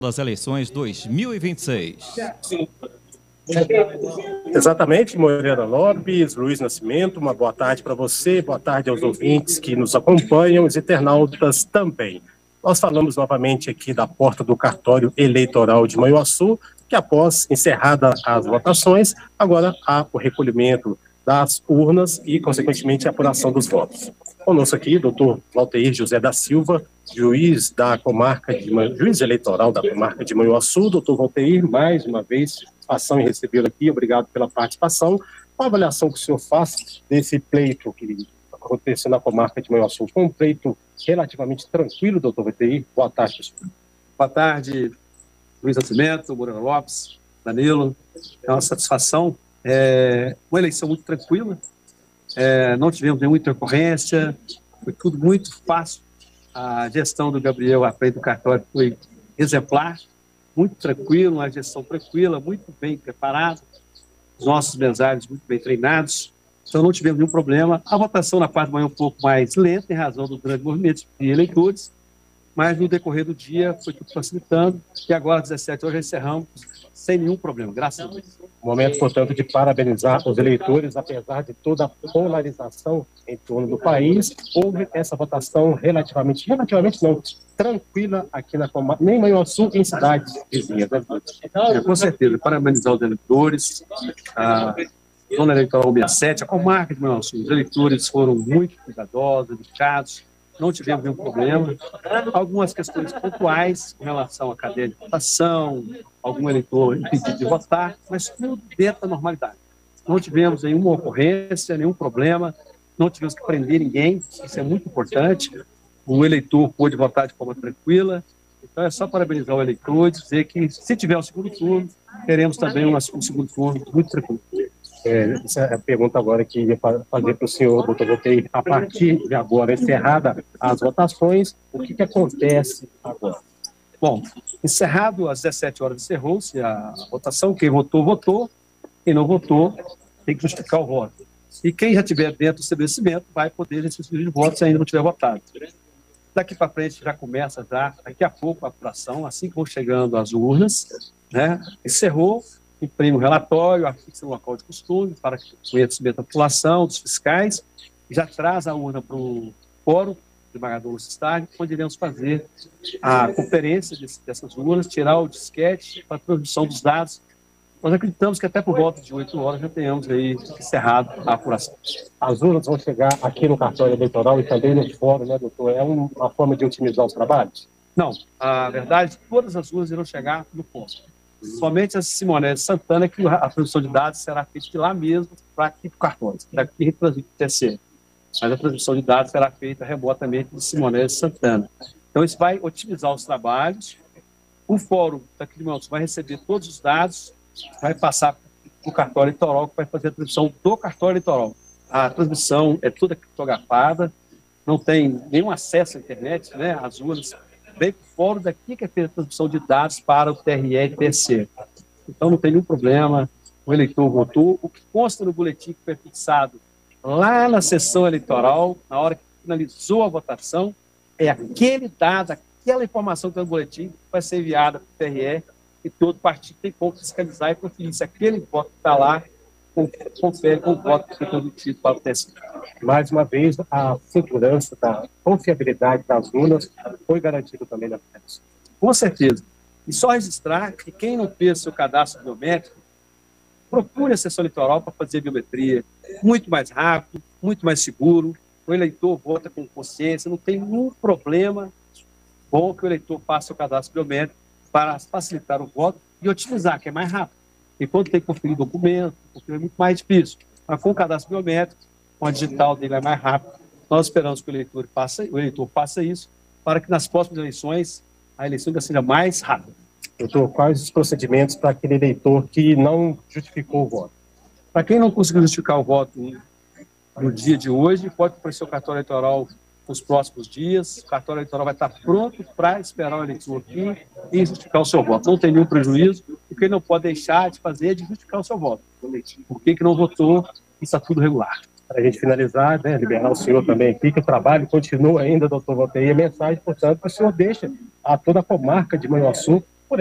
das eleições 2026. Exatamente, Moreira Lopes, Luiz Nascimento, uma boa tarde para você, boa tarde aos ouvintes que nos acompanham, os internautas também. Nós falamos novamente aqui da porta do cartório eleitoral de Manhuaçu, que após encerradas as votações, agora há o recolhimento das urnas e, consequentemente, a apuração dos votos. Conosco aqui, doutor Valteir José da Silva, juiz eleitoral da comarca de Manhuaçu. Doutor Valteir, mais uma vez, satisfação em recebê-lo aqui, obrigado pela participação. Qual a avaliação que o senhor faz desse pleito que aconteceu na comarca de Manhuaçu? Foi um pleito relativamente tranquilo, doutor Valteir? Boa tarde, senhor. Boa tarde, Luiz Nascimento, Moreira Lopes, Danilo. É uma satisfação. Uma eleição muito tranquila, não tivemos nenhuma intercorrência, foi tudo muito fácil. A gestão do Gabriel à frente do cartório foi exemplar, muito tranquilo, uma gestão tranquila, muito bem preparada, os nossos mesários muito bem treinados, então não tivemos nenhum problema. A votação na parte da manhã um pouco mais lenta, em razão do grande movimento de eleitores, mas no decorrer do dia foi tudo facilitando, e agora às 17 horas já encerramos sem nenhum problema, graças a Deus. Momento, portanto, de parabenizar os eleitores, apesar de toda a polarização em torno do país, houve essa votação relativamente não, tranquila aqui na comarca, nem em Manhuaçu, em cidades vizinhas. Né? Com certeza, parabenizar os eleitores, a zona eleitoral 67, a comarca de Manhuaçu, os eleitores foram muito cuidadosos, dedicados, não tivemos nenhum problema. Algumas questões pontuais em relação à cadeia de votação, algum eleitor impedido de votar, mas tudo dentro da normalidade. Não tivemos nenhuma ocorrência, nenhum problema, não tivemos que prender ninguém, isso é muito importante. O eleitor pôde votar de forma tranquila, então é só parabenizar o eleitor e dizer que, se tiver um segundo turno, teremos também um segundo turno muito tranquilo. Essa é a pergunta agora que ia fazer para o senhor, doutor Valteir. A partir de agora, encerrada as votações, o que acontece agora? Bom, encerrado às 17 horas, encerrou-se a votação. Quem votou, votou. Quem não votou, tem que justificar o voto. E quem já estiver dentro do estabelecimento vai poder exercer de voto se ainda não tiver votado. Daqui para frente já começa, daqui a pouco, a apuração, assim que vão chegando as urnas, né? Encerrou, imprime o relatório, afixa no local de costume, para que o conhecimento da população, dos fiscais, já traz a urna para o fórum do desembargador Lucistag, onde iremos fazer a conferência dessas urnas, tirar o disquete para a transmissão dos dados. Nós acreditamos que até por volta de 8 horas já tenhamos aí encerrado a apuração. As urnas vão chegar aqui no cartório eleitoral e também no fórum, né, doutor? É uma forma de otimizar os trabalhos? Não, a verdade, todas as urnas irão chegar no fórum. Somente a Simoné de Santana, que a transmissão de dados será feita de lá mesmo para aqui para o cartório, daqui retransmite o TSE. Mas a transmissão de dados será feita remotamente de Simoné de Santana. Então, isso vai otimizar os trabalhos. O fórum daqui de Manhuaçu vai receber todos os dados, vai passar para o cartório eleitoral, que vai fazer a transmissão do cartório eleitoral. A transmissão é toda criptografada, não tem nenhum acesso à internet, né? As urnas vem para o fórum daqui que é feita a transmissão de dados para o TRE e TSE. Então não tem nenhum problema, o eleitor votou. O que consta no boletim que foi fixado lá na sessão eleitoral, na hora que finalizou a votação, é aquele dado, aquela informação que está no boletim, que vai ser enviada para o TRE, e todo partido tem como fiscalizar e conferir se aquele voto que está lá confere com o voto que foi transmitido para o TSE. Mais uma vez, a segurança da confiabilidade das urnas foi garantida também na votação. Com certeza. E só registrar que quem não fez seu cadastro biométrico, procure a sessão eleitoral para fazer biometria. Muito mais rápido, muito mais seguro. O eleitor vota com consciência, não tem nenhum problema. Bom que o eleitor faça seu cadastro biométrico para facilitar o voto e otimizar, que é mais rápido. Enquanto tem que conferir documento, é muito mais difícil. Mas com o cadastro biométrico, com a digital dele é mais rápido. Nós esperamos que o eleitor faça isso, para que nas próximas eleições a eleição ainda seja mais rápida. Doutor, quais os procedimentos para aquele eleitor que não justificou o voto? Para quem não conseguiu justificar o voto no dia de hoje, pode oferecer o cartório eleitoral nos próximos dias. O cartório eleitoral vai estar pronto para esperar o eleitor aqui e justificar o seu voto. Não tem nenhum prejuízo. O que ele não pode deixar de fazer é de justificar o seu voto. Por que não votou? Está tudo regular. Para a gente finalizar, né, liberar o senhor também aqui, que o trabalho continua ainda, doutor Valteir. A mensagem, portanto, que o senhor deixa a toda a comarca de Manhuaçu